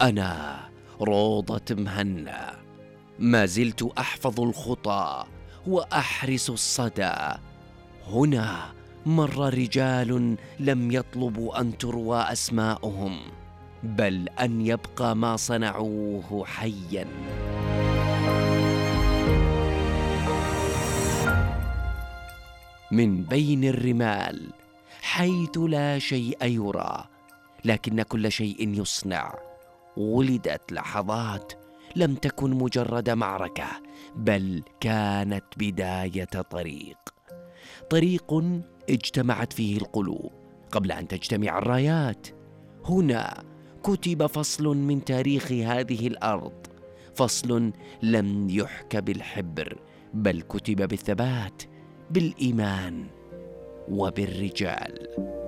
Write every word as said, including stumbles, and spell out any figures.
أنا روضة مهنا، ما زلت أحفظ الخطى وأحرس الصدى. هنا مر رجال لم يطلبوا أن تروى أسماؤهم، بل أن يبقى ما صنعوه حياً. من بين الرمال حيث لا شيء يرى، لكن كل شيء يصنع، ولدت لحظات لم تكن مجرد معركة، بل كانت بداية طريق. طريق اجتمعت فيه القلوب قبل أن تجتمع الرايات. هنا كتب فصل من تاريخ هذه الأرض، فصل لم يحك بالحبر، بل كتب بالثبات، بالإيمان وبالرجال.